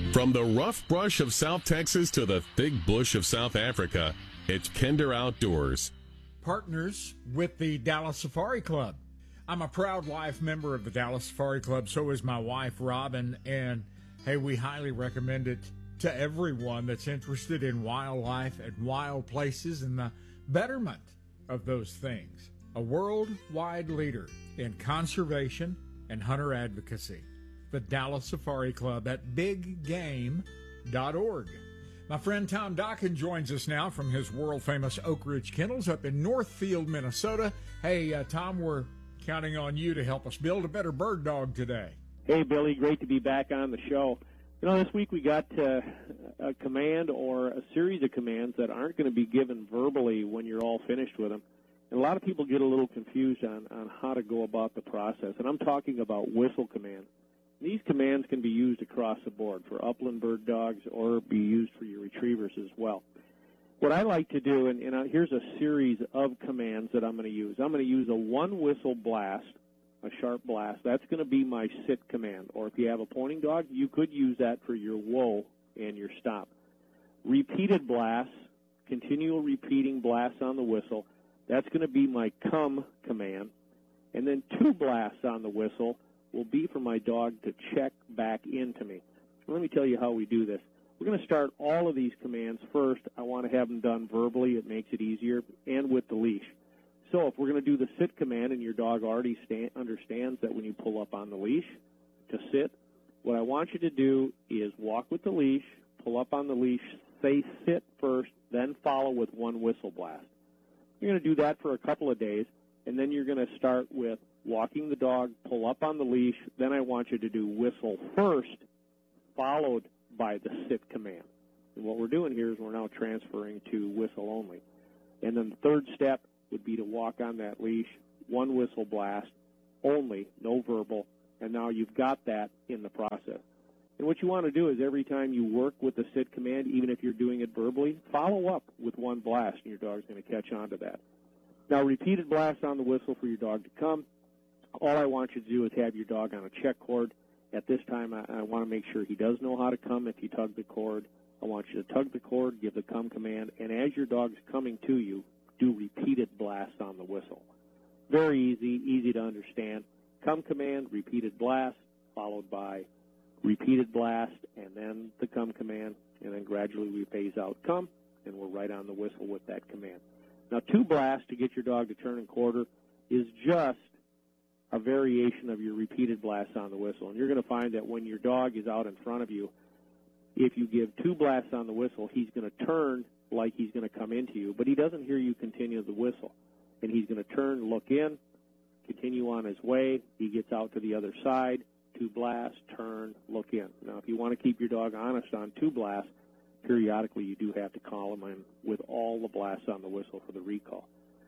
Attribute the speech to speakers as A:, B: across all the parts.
A: From the rough brush of South Texas to the thick bush of South Africa, it's Kinder Outdoors.
B: Partners with the Dallas Safari Club. I'm a proud life member of the Dallas Safari Club. So is my wife, Robin. And, hey, we highly recommend it to everyone that's interested in wildlife and wild places and the betterment of those things. A worldwide leader in conservation and hunter advocacy. The Dallas Safari Club at biggame.org. My friend Tom Dokken joins us now from his world-famous Oak Ridge Kennels up in Northfield, Minnesota. Hey, Tom, we're counting on you to help us build a better bird dog today.
C: Hey, Billy, great to be back on the show. You know, this week we got a command or a series of commands that aren't going to be given verbally when you're all finished with them. And a lot of people get a little confused on how to go about the process. And I'm talking about whistle commands. These commands can be used across the board for upland bird dogs or be used for your retrievers as well. What I like to do, and here's a series of commands that I'm going to use. I'm going to use a one-whistle blast, a sharp blast. That's going to be my sit command. Or if you have a pointing dog, you could use that for your whoa and your stop. Repeated blasts, continual repeating blasts on the whistle. That's going to be my come command. And then two blasts on the whistle will be for my dog to check back into me. Let me tell you how we do this. We're going to start all of these commands first. I want to have them done verbally. It makes it easier, and with the leash. So if we're going to do the sit command and your dog already understands that when you pull up on the leash to sit, what I want you to do is walk with the leash, pull up on the leash, say sit first, then follow with one whistle blast. You're going to do that for a couple of days, and then you're going to start with walking the dog, pull up on the leash, then I want you to do whistle first, followed by the sit command. And what we're doing here is we're now transferring to whistle only. And then the third step would be to walk on that leash, one whistle blast, only, no verbal, and now you've got that in the process. And what you want to do is every time you work with the sit command, even if you're doing it verbally, follow up with one blast, and your dog's going to catch on to that. Now, repeated blasts on the whistle for your dog to come. All I want you to do is have your dog on a check cord. At this time, I want to make sure he does know how to come if you tug the cord. I want you to tug the cord, give the come command, and as your dog's coming to you, do repeated blasts on the whistle. Very easy to understand. Come command, repeated blast, followed by repeated blast, and then the come command, and then gradually we phase out come, and we're right on the whistle with that command. Now, two blasts to get your dog to turn and quarter is just a variation of your repeated blasts on the whistle. And you're going to find that when your dog is out in front of you, if you give two blasts on the whistle, he's going to turn like he's going to come into you, but he doesn't hear you continue the whistle. And he's going to turn, look in, continue on his way. He gets out to the other side, two blasts, turn, look in. Now, if you want to keep your dog honest on two blasts, periodically you do have to call him in with all the blasts on the whistle for the recall.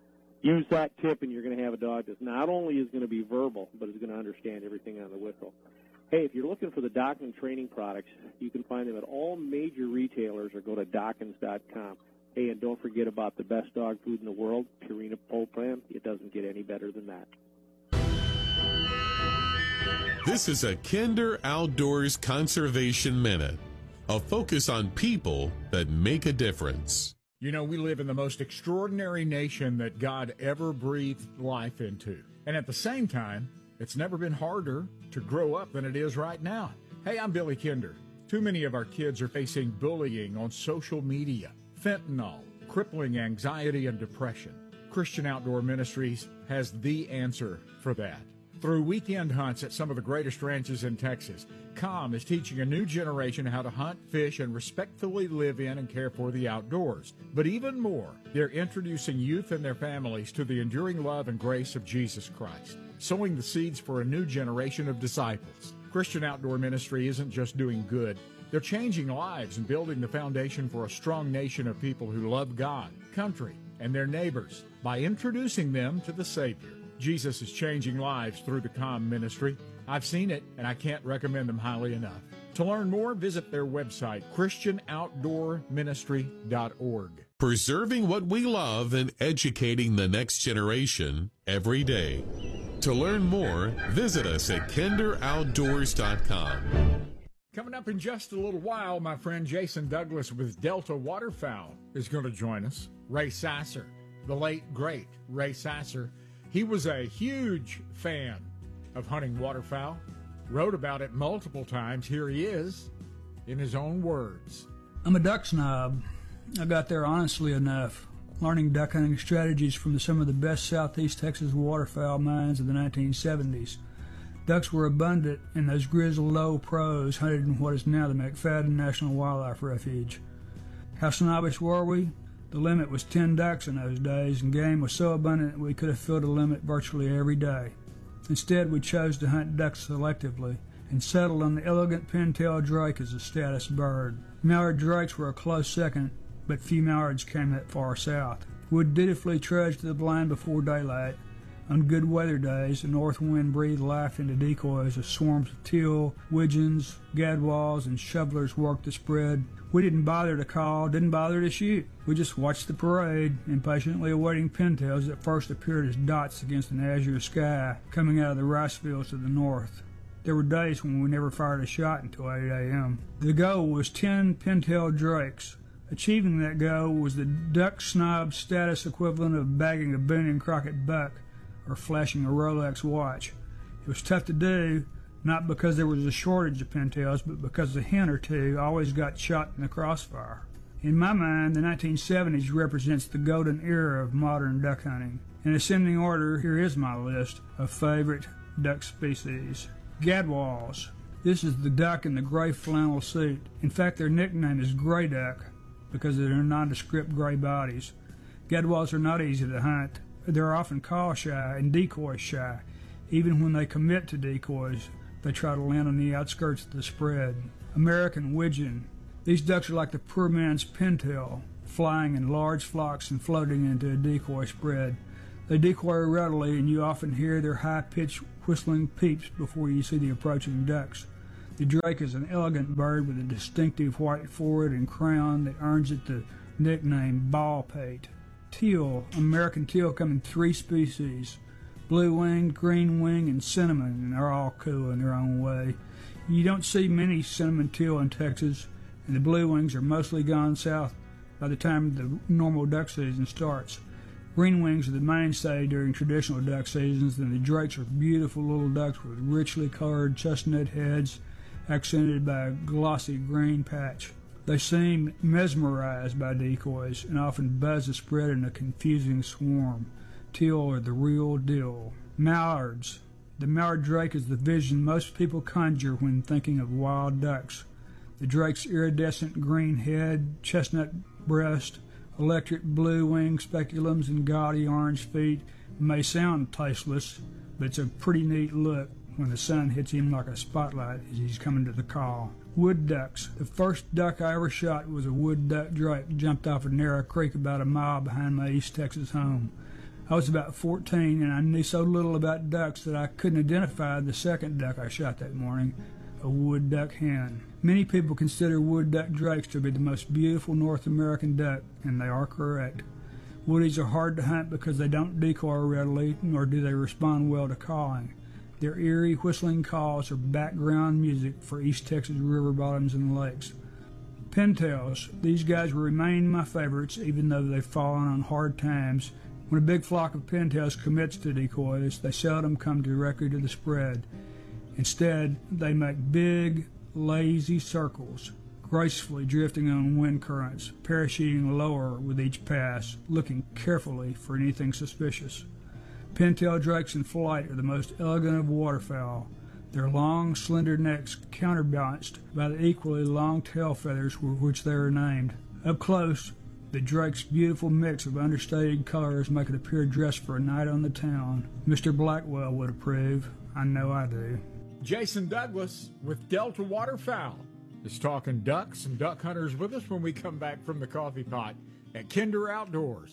C: Use that tip, and you're going to have a dog that not only is going to be verbal, but is going to understand everything on the whistle. Hey, if you're looking for the Dokken training products, you can find them at all major retailers or go to Dokkens.com. Hey, and don't forget about the best dog food in the world, Purina Pro-Plan. It doesn't get any better than that.
A: This is a Kinder Outdoors Conservation Minute, a focus on people that make a difference.
B: You know, we live in the most extraordinary nation that God ever breathed life into. And at the same time, it's never been harder to grow up than it is right now. Hey, I'm Billy Kinder. Too many of our kids are facing bullying on social media, fentanyl, crippling anxiety and depression. Christian Outdoor Ministries has the answer for that. Through weekend hunts at some of the greatest ranches in Texas, COM is teaching a new generation how to hunt, fish, and respectfully live in and care for the outdoors. But even more, they're introducing youth and their families to the enduring love and grace of Jesus Christ, sowing the seeds for a new generation of disciples. Christian Outdoor Ministry isn't just doing good. They're changing lives and building the foundation for a strong nation of people who love God, country, and their neighbors by introducing them to the Savior. Jesus is changing lives through the COM ministry. I've seen it, and I can't recommend them highly enough. To learn more, visit their website, ChristianOutdoorMinistry.org.
A: Preserving what we love and educating the next generation every day. To learn more, visit us at KinderOutdoors.com.
B: Coming up in just a little while, my friend Jason Douglas with Delta Waterfowl is going to join us. Ray Sasser, the late, great Ray Sasser. He was a huge fan of hunting waterfowl, wrote about it multiple times. Here he is in his own words.
D: I'm a duck snob. I got there honestly enough, learning duck hunting strategies from some of the best Southeast Texas waterfowl minds of the 1970s. Ducks were abundant in those grizzled old pros hunted in what is now the McFadden National Wildlife Refuge. How snobbish were we? The limit was 10 ducks in those days, and game was so abundant that we could have filled a limit virtually every day. Instead, we chose to hunt ducks selectively and settled on the elegant pintail drake as a status bird. Mallard drakes were a close second, but few mallards came that far south. Would dutifully trudge to the blind before daylight. On good weather days, the north wind breathed life into decoys as swarms of teal, widgeons, gadwalls, and shovelers worked the spread. We didn't bother to call, didn't bother to shoot. We just watched the parade, impatiently awaiting pintails that first appeared as dots against an azure sky coming out of the rice fields to the north. There were days when we never fired a shot until 8 a.m. The goal was 10 pintail drakes. Achieving that goal was the duck snob status equivalent of bagging a Boone and Crockett buck or flashing a Rolex watch. It was tough to do, not because there was a shortage of pintails, but because a hen or two always got shot in the crossfire. In my mind, the 1970s represents the golden era of modern duck hunting. In ascending order, here is my list of favorite duck species. Gadwalls. This is the duck in the gray flannel suit. In fact, their nickname is gray duck because of their nondescript gray bodies. Gadwalls are not easy to hunt. They're often call shy and decoy shy. Even when they commit to decoys, they try to land on the outskirts of the spread. American widgeon. These ducks are like the poor man's pintail, flying in large flocks and floating into a decoy spread. They decoy readily, and you often hear their high-pitched whistling peeps before you see the approaching ducks. The drake is an elegant bird with a distinctive white forehead and crown that earns it the nickname ball-pate. Teal. American teal come in 3 species: blue-winged, green-winged, and cinnamon, and they're all cool in their own way. You don't see many cinnamon teal in Texas, and the blue wings are mostly gone south by the time the normal duck season starts. Green wings are the mainstay during traditional duck seasons, and the drakes are beautiful little ducks with richly colored chestnut heads accented by a glossy green patch. They seem mesmerized by decoys and often buzz the spread in a confusing swarm. Teal are the real deal. Mallards. The mallard drake is the vision most people conjure when thinking of wild ducks. The drake's iridescent green head, chestnut breast, electric blue wing speculums, and gaudy orange feet may sound tasteless, but it's a pretty neat look when the sun hits him like a spotlight as he's coming to the call. Wood ducks. The first duck I ever shot was a wood duck drake jumped off a narrow creek about a mile behind my East Texas home. I was about 14, and I knew so little about ducks that I couldn't identify the second duck I shot that morning, a wood duck hen. Many people consider wood duck drakes to be the most beautiful North American duck, and they are correct. Woodies are hard to hunt because they don't decoy readily, nor do they respond well to calling. Their eerie, whistling calls are background music for East Texas river bottoms and lakes. Pintails. These guys will remain my favorites, even though they've fallen on hard times. When a big flock of pintails commits to decoys, they seldom come directly to the spread. Instead, they make big, lazy circles, gracefully drifting on wind currents, parachuting lower with each pass, looking carefully for anything suspicious. Pintail drakes in flight are the most elegant of waterfowl, their long, slender necks counterbalanced by the equally long tail feathers with which they are named. Up close, the drake's beautiful mix of understated colors make it appear dressed for a night on the town. Mr. Blackwell would approve. I know I do.
B: Jason Douglas with Delta Waterfowl is talking ducks and duck hunters with us when we come back from the coffee pot at Kinder Outdoors.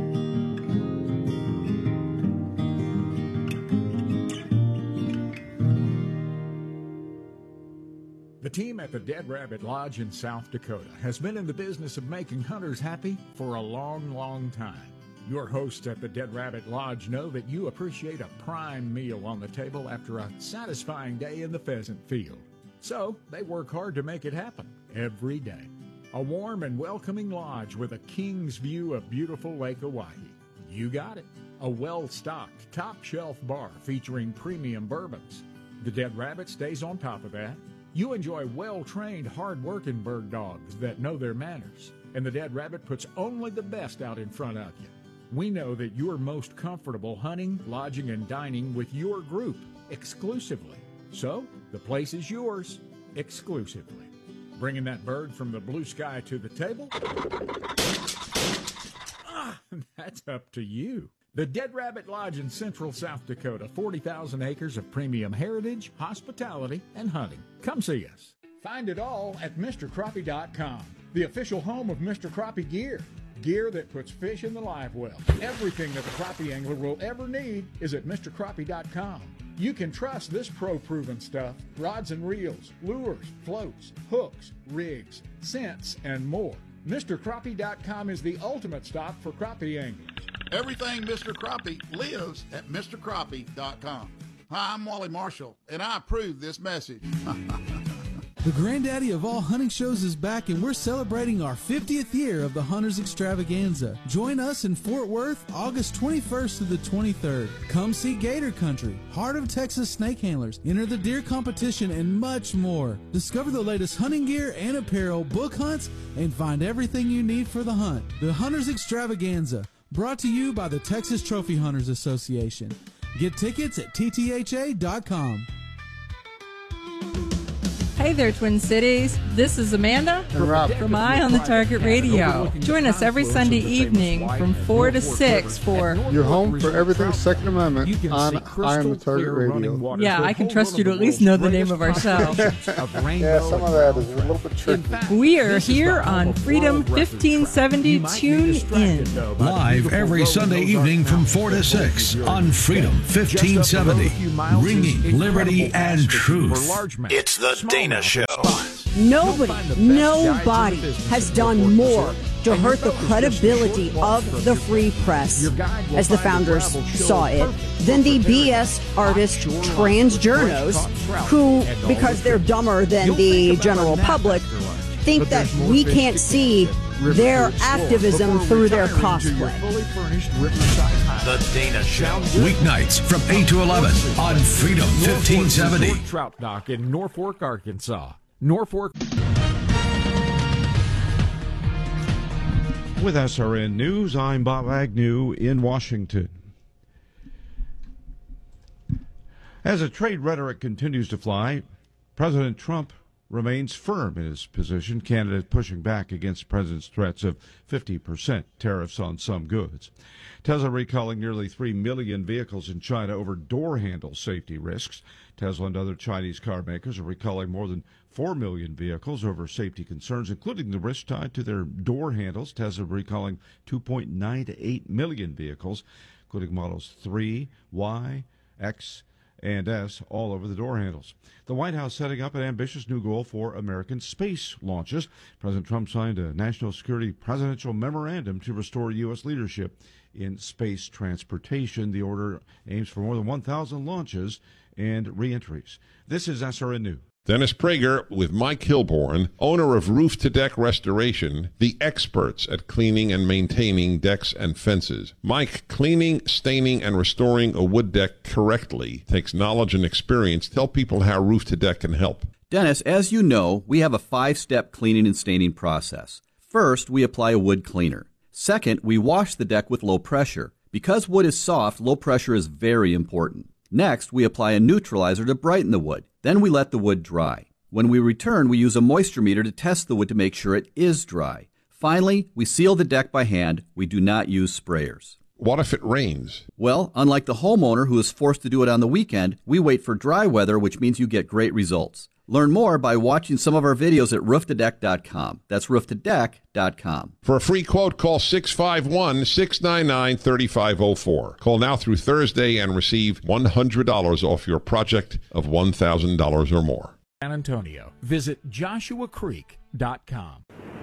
B: The team at the Dead Rabbit Lodge in South Dakota has been in the business of making hunters happy for a long, long time. Your hosts at the Dead Rabbit Lodge know that you appreciate a prime meal on the table after a satisfying day in the pheasant field. So they work hard to make it happen every day. A warm and welcoming lodge with a king's view of beautiful Lake Oahe. You got it. A well-stocked, top-shelf bar featuring premium bourbons. The Dead Rabbit stays on top of that. You enjoy well-trained, hard-working bird dogs that know their manners. And the Dead Rabbit puts only the best out in front of you. We know that you're most comfortable hunting, lodging, and dining with your group exclusively. So, the place is yours exclusively. Bringing that bird from the blue sky to the table? That's up to you. The Dead Rabbit Lodge in Central South Dakota, 40,000 acres of premium heritage, hospitality, and hunting. Come see us. Find it all at MrCrappie.com, the official home of Mr. Crappie gear. Gear that puts fish in the live well. Everything that the crappie angler will ever need is at MrCrappie.com. You can trust this pro-proven stuff. Rods and reels, lures, floats, hooks, rigs, scents, and more. MrCrappie.com is the ultimate stop for crappie anglers.
E: Everything Mr. Crappie lives at MrCrappie.com. Hi, I'm Wally Marshall, and I approve this message.
F: The granddaddy of all hunting shows is back, and we're celebrating our 50th year of the Hunters Extravaganza. Join us in Fort Worth, August 21st to the 23rd. Come see Gator Country, Heart of Texas snake handlers, enter the deer competition, and much more. Discover the latest hunting gear and apparel, book hunts, and find everything you need for the hunt. The Hunters Extravaganza, brought to you by the Texas Trophy Hunters Association. Get tickets at TTHA.com.
G: Hey there, Twin Cities. This is Amanda
H: and Rob
G: from Eye on the Target Radio. Join us every Sunday evening from 4 to 6 for
H: your home for everything Second Amendment on Eye on the Target Radio.
G: Yeah, I can trust you to at least know the name of our show.
H: Yeah, some of that is a little bit tricky.
G: We are here on Freedom 1570. Tune in.
I: Live every Sunday evening from 4 to 6 on Freedom 1570. Ringing liberty and truth.
J: It's the Dana Show.
K: Nobody has done more to hurt the credibility of the free press, as the founders saw it, than the BS artist trans journos who, because they're dumber than the general public, think that we can't see their activism through their cosplay.
J: The Dana Show. Weeknights from 8 to 11 on Freedom 1570.
B: Trout Dock in Norfolk, Arkansas. Norfolk.
L: With SRN News, I'm Bob Agnew in Washington. As the trade rhetoric continues to fly, President Trump remains firm in his position. Canada is pushing back against the president's threats of 50% tariffs on some goods. Tesla recalling nearly 3 million vehicles in China over door handle safety risks. Tesla and other Chinese car makers are recalling more than 4 million vehicles over safety concerns, including the risk tied to their door handles. Tesla recalling 2.9 to 8 million vehicles, including models 3, Y, X, and S, all over the door handles. The White House setting up an ambitious new goal for American space launches. President Trump signed a national security presidential memorandum to restore U.S. leadership in space transportation. The order aims for more than 1,000 launches and reentries. This is SRN News.
A: Dennis Prager with Mike Hilborn, owner of Roof to Deck Restoration, the experts at cleaning and maintaining decks and fences. Mike, cleaning, staining, and restoring a wood deck correctly takes knowledge and experience. Tell people how Roof to Deck can help.
M: Dennis, as you know, we have a 5-step cleaning and staining process. First, we apply a wood cleaner. Second, we wash the deck with low pressure. Because wood is soft, low pressure is very important. Next, we apply a neutralizer to brighten the wood. Then we let the wood dry. When we return, we use a moisture meter to test the wood to make sure it is dry. Finally, we seal the deck by hand. We do not use sprayers.
A: What if it rains?
M: Well, unlike the homeowner who is forced to do it on the weekend, we wait for dry weather, which means you get great results. Learn more by watching some of our videos at rooftodeck.com. That's rooftodeck.com.
A: For a free quote, call 651-699-3504. Call now through Thursday and receive $100 off your project of $1,000 or more.
B: San Antonio. Visit joshuacreek.com.